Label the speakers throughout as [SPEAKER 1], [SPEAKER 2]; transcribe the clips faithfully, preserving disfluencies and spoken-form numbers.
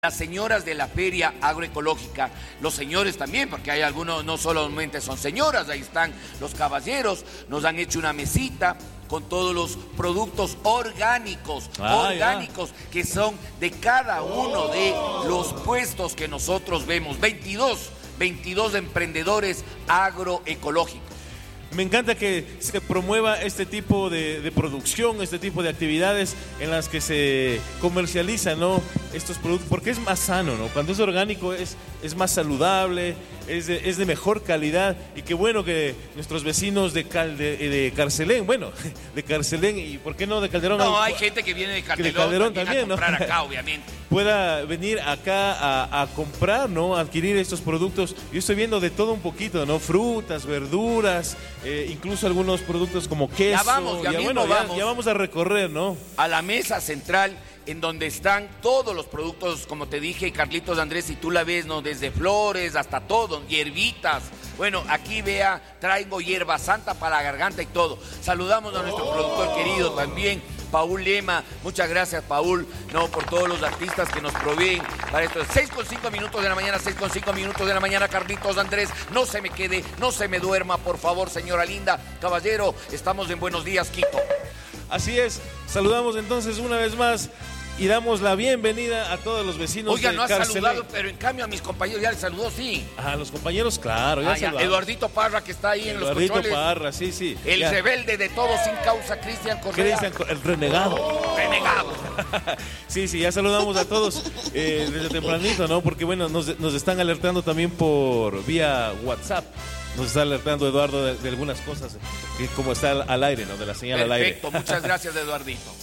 [SPEAKER 1] Las señoras de la feria agroecológica, los señores también, porque hay algunos, no solamente son señoras, ahí están los caballeros, nos han hecho una mesita con todos los productos orgánicos, ah, orgánicos, ya. que son de cada uno de los puestos que nosotros vemos, veintidós, veintidós emprendedores agroecológicos.
[SPEAKER 2] Me encanta que se promueva este tipo de, de producción, este tipo de actividades en las que se comercializan, ¿no?, estos productos, porque es más sano, ¿no? Cuando es orgánico es, es más saludable, es de, es de mejor calidad, y qué bueno que nuestros vecinos de, Cal, de, de Carcelén, bueno, de Carcelén, y ¿por qué no de Calderón?
[SPEAKER 1] No, hay gente que viene de Calderón,
[SPEAKER 2] de Calderón también,
[SPEAKER 1] a comprar,
[SPEAKER 2] ¿no?,
[SPEAKER 1] acá, obviamente.
[SPEAKER 2] Pueda venir acá a, a comprar, ¿no?, a adquirir estos productos. Yo estoy viendo de todo un poquito, ¿no? Frutas, verduras, eh, incluso algunos productos como queso.
[SPEAKER 1] Ya vamos, ya, ya mismo
[SPEAKER 2] bueno,
[SPEAKER 1] vamos.
[SPEAKER 2] Ya, ya vamos a recorrer, ¿no?,
[SPEAKER 1] a la mesa central, en donde están todos los productos, como te dije, Carlitos, Andrés, si tú la ves, ¿no?, desde flores hasta todo, hierbitas. Bueno, aquí vea, traigo hierba santa para la garganta y todo. Saludamos a nuestro productor querido también, Paul Lema. Muchas gracias, Paul, no, por todos los artistas que nos proveen para esto. seis con cinco minutos de la mañana, seis con cinco minutos de la mañana, Carlitos, Andrés, no se me quede, no se me duerma, por favor, señora linda. Caballero, estamos en Buenos Días, Quito.
[SPEAKER 2] Así es, saludamos entonces una vez más y damos la bienvenida a todos los vecinos.
[SPEAKER 1] Oiga,
[SPEAKER 2] de
[SPEAKER 1] no has
[SPEAKER 2] Carcelén.
[SPEAKER 1] saludado, pero en cambio a mis compañeros ya les saludó, sí.
[SPEAKER 2] A los compañeros, claro, ya,
[SPEAKER 1] ah, ya. Eduardito Parra, que está ahí en los
[SPEAKER 2] Eduardito
[SPEAKER 1] controles.
[SPEAKER 2] Parra, sí, sí.
[SPEAKER 1] El
[SPEAKER 2] ya.
[SPEAKER 1] rebelde de todo sin causa, Cristian Correa.
[SPEAKER 2] Cristian, el renegado.
[SPEAKER 1] Renegado.
[SPEAKER 2] Sí, sí, ya saludamos a todos eh, desde tempranito, ¿no? Porque bueno, nos, nos están alertando también por vía WhatsApp. Nos está alertando Eduardo de, de algunas cosas, que como está al, al aire, ¿no?, de la señal
[SPEAKER 1] Perfecto,
[SPEAKER 2] al aire.
[SPEAKER 1] Perfecto, muchas gracias, Eduardito.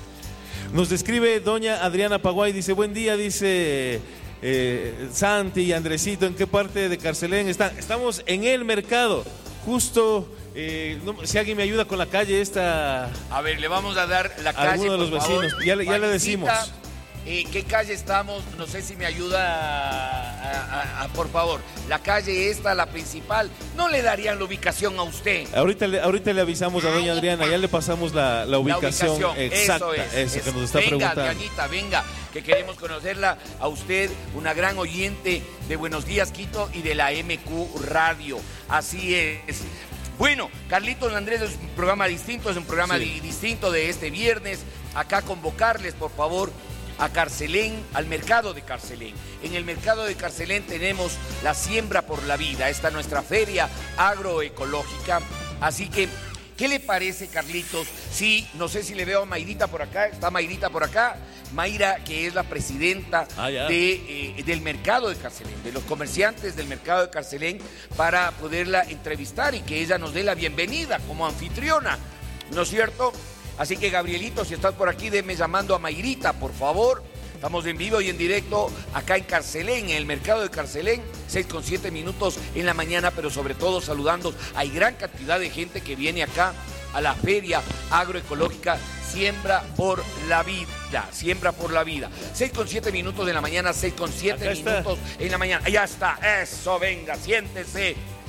[SPEAKER 2] Nos describe doña Adriana Paguay, dice, buen día, dice eh, Santi y Andresito, ¿en qué parte de Carcelén están? Estamos en el mercado, justo, eh, no, si alguien me ayuda con la calle esta...
[SPEAKER 1] A ver, le vamos a dar la calle,
[SPEAKER 2] alguno de los
[SPEAKER 1] por
[SPEAKER 2] vecinos,
[SPEAKER 1] favor.
[SPEAKER 2] ya, ya le decimos.
[SPEAKER 1] Eh, ¿Qué calle estamos? No sé si me ayuda, a, a, a, por favor. La calle esta, la principal, no le darían la ubicación a usted.
[SPEAKER 2] Ahorita le, ahorita le avisamos a doña Adriana, ya le pasamos la, la, ubicación, la ubicación exacta, eso, es, eso es. que nos está
[SPEAKER 1] venga,
[SPEAKER 2] preguntando.
[SPEAKER 1] Adrianita, venga, que queremos conocerla a usted, una gran oyente de Buenos Días, Quito, y de la M Q Radio. Así es. Bueno, Carlitos Andrés, es un programa distinto, es un programa sí. di, distinto de este viernes. Acá convocarles, por favor, a Carcelén, al mercado de Carcelén. En el mercado de Carcelén tenemos la Siembra por la Vida, esta es nuestra feria agroecológica. Así que, ¿qué le parece, Carlitos? Sí, no sé si le veo a Mayrita por acá, está Mayrita por acá. Mayra, que es la presidenta ah, de, eh, del mercado de Carcelén, de los comerciantes del mercado de Carcelén, para poderla entrevistar y que ella nos dé la bienvenida como anfitriona, ¿no es cierto? Así que, Gabrielito, si estás por aquí, déme llamando a Mayrita, por favor. Estamos en vivo y en directo acá en Carcelén, en el mercado de Carcelén, seis con siete minutos en la mañana, pero sobre todo saludando. Hay gran cantidad de gente que viene acá a la feria agroecológica Siembra por la Vida, Siembra por la Vida. seis con siete minutos de la mañana, seis con siete minutos en la mañana. Ya está, eso, venga, siéntese.